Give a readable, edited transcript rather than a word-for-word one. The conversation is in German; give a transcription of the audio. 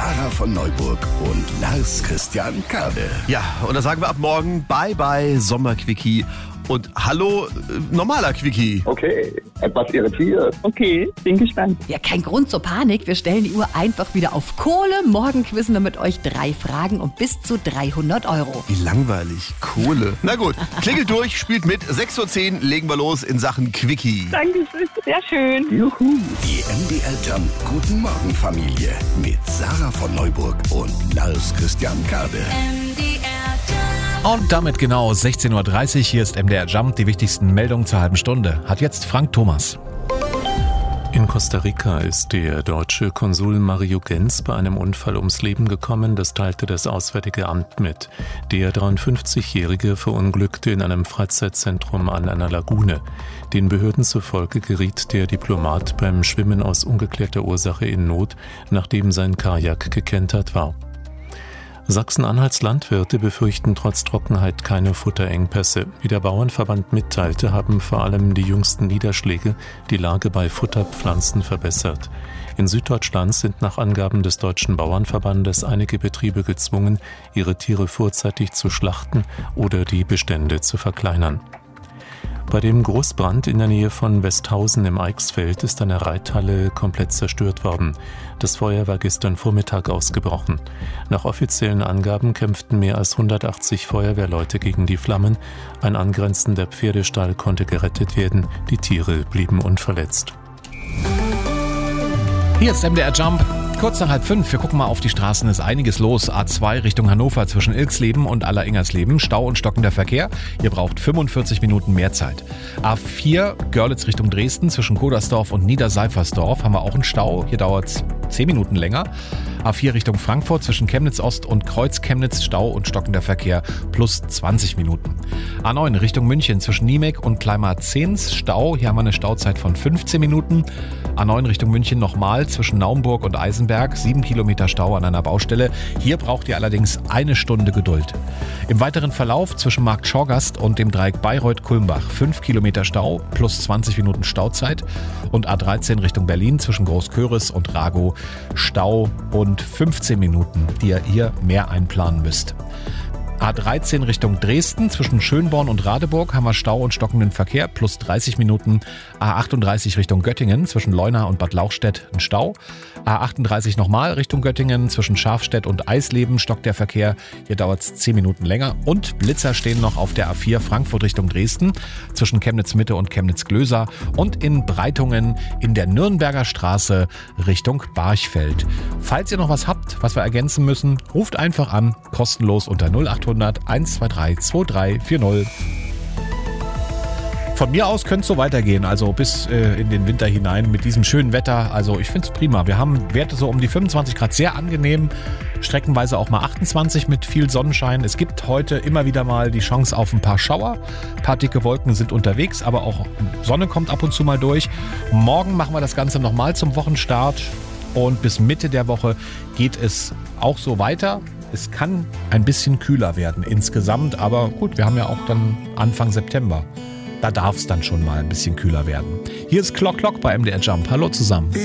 Sarah von Neuburg und Lars Christian Kade. Ja, und da sagen wir ab morgen Bye-bye Sommerquickie und hallo normaler Quickie. Okay, etwas irritiert. Okay, bin gespannt. Ja, kein Grund zur Panik. Wir stellen die Uhr einfach wieder auf Kohle. Morgen quizzen wir mit euch 3 Fragen und bis zu 300 €. Wie langweilig. Kohle. Na gut, klingelt durch, spielt mit. 6:10 Uhr legen wir los in Sachen Quickie. Dankeschön, sehr schön. Juhu. Die MDR Jump Guten Morgen Familie mit Sarah von Neuburg und Lars Christian Kade. Und damit genau 16:30 Uhr. Hier ist MDR Jump. Die wichtigsten Meldungen zur halben Stunde. Hat jetzt Frank Thomas. In Costa Rica ist der deutsche Konsul Mario Genz bei einem Unfall ums Leben gekommen, das teilte das Auswärtige Amt mit. Der 53-Jährige verunglückte in einem Freizeitzentrum an einer Lagune. Den Behörden zufolge geriet der Diplomat beim Schwimmen aus ungeklärter Ursache in Not, nachdem sein Kajak gekentert war. Sachsen-Anhalts Landwirte befürchten trotz Trockenheit keine Futterengpässe. Wie der Bauernverband mitteilte, haben vor allem die jüngsten Niederschläge die Lage bei Futterpflanzen verbessert. In Süddeutschland sind nach Angaben des Deutschen Bauernverbandes einige Betriebe gezwungen, ihre Tiere vorzeitig zu schlachten oder die Bestände zu verkleinern. Bei dem Großbrand in der Nähe von Westhausen im Eichsfeld ist eine Reithalle komplett zerstört worden. Das Feuer war gestern Vormittag ausgebrochen. Nach offiziellen Angaben kämpften mehr als 180 Feuerwehrleute gegen die Flammen. Ein angrenzender Pferdestall konnte gerettet werden. Die Tiere blieben unverletzt. Hier ist MDR Jump. Kurz nach 4:30, wir gucken mal auf die Straßen, ist einiges los. A2 Richtung Hannover zwischen Ilksleben und Alleringers-Leben, Stau und stockender Verkehr. Ihr braucht 45 Minuten mehr Zeit. A4 Görlitz Richtung Dresden zwischen Kodersdorf und Niederseifersdorf haben wir auch einen Stau. Hier dauert es 10 Minuten länger. A4 Richtung Frankfurt zwischen Chemnitz Ost und Kreuz Chemnitz, Stau und stockender Verkehr plus 20 Minuten. A9 Richtung München zwischen Niemek und Kleinmar-Zehns, Stau. Hier haben wir eine Stauzeit von 15 Minuten. A9 Richtung München nochmal zwischen Naumburg und Eisenberg, 7 Kilometer Stau an einer Baustelle. Hier braucht ihr allerdings 1 Stunde Geduld. Im weiteren Verlauf zwischen Markt Schorgast und dem Dreieck Bayreuth-Kulmbach 5 Kilometer Stau plus 20 Minuten Stauzeit. Und A13 Richtung Berlin zwischen Großköris und Ragow, Stau und 15 Minuten, die ihr hier mehr einplanen müsst. A13 Richtung Dresden zwischen Schönborn und Radeburg haben wir Stau und stockenden Verkehr plus 30 Minuten. A38 Richtung Göttingen zwischen Leuna und Bad Lauchstädt ein Stau. A38 nochmal Richtung Göttingen zwischen Schafstedt und Eisleben stockt der Verkehr. Hier dauert es 10 Minuten länger. Und Blitzer stehen noch auf der A4 Frankfurt Richtung Dresden zwischen Chemnitz Mitte und Chemnitz Glöser und in Breitungen in der Nürnberger Straße Richtung Barchfeld. Falls ihr noch was habt, was wir ergänzen müssen, ruft einfach an, kostenlos unter 0800 123 2340. Von mir aus könnte es so weitergehen, also bis in den Winter hinein mit diesem schönen Wetter. Also ich finde es prima. Wir haben Werte so um die 25 Grad, sehr angenehm, streckenweise auch mal 28 mit viel Sonnenschein. Es gibt heute immer wieder mal die Chance auf ein paar Schauer. Ein paar dicke Wolken sind unterwegs, aber auch Sonne kommt ab und zu mal durch. Morgen machen wir das Ganze nochmal zum Wochenstart und bis Mitte der Woche geht es auch so weiter. Es kann ein bisschen kühler werden insgesamt, aber gut, wir haben ja auch dann Anfang September. Da darf es dann schon mal ein bisschen kühler werden. Hier ist Clock Clock bei MDR Jump. Hallo zusammen.